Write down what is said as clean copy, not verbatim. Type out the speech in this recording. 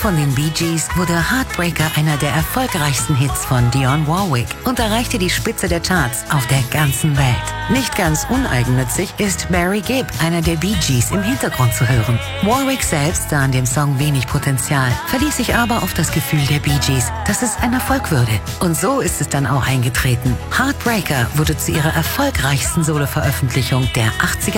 von den Bee Gees wurde Heartbreaker einer der erfolgreichsten Hits von Dionne Warwick und erreichte die Spitze der Charts auf der ganzen Welt. Nicht ganz uneigennützig ist Barry Gibb, einer der Bee Gees, im Hintergrund zu hören. Warwick selbst sah in dem Song wenig Potenzial, verließ sich aber auf das Gefühl der Bee Gees, dass es ein Erfolg würde. Und so ist es dann auch eingetreten. Heartbreaker wurde zu ihrer erfolgreichsten Solo-Veröffentlichung der 80er